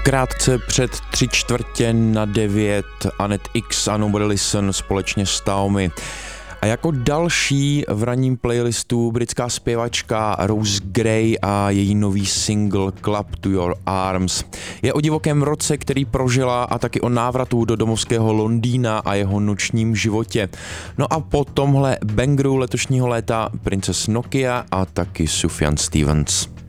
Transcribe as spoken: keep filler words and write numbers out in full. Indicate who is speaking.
Speaker 1: Krátce před tři čtvrtě na devět Anet X a Nobody Listen společně s Taomi. A jako další v ranním playlistu britská zpěvačka Rose Gray a její nový single Club to Your Arms. Je o divokém roce, který prožila, a taky o návratu do domovského Londýna a jeho nočním životě. No a po tomhle bangru letošního léta Princess Nokia a taky Sufjan Stevens.